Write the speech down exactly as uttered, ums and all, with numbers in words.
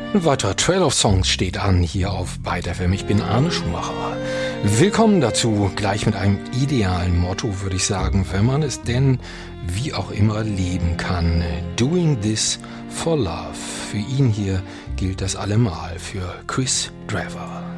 Ein weiterer Trail of Songs steht an hier auf Byte F M. Ich bin Arne Schumacher. Willkommen dazu, gleich mit einem idealen Motto, würde ich sagen, wenn man es denn wie auch immer leben kann. Doing this for love. Für ihn hier gilt das allemal, für Chris Drever.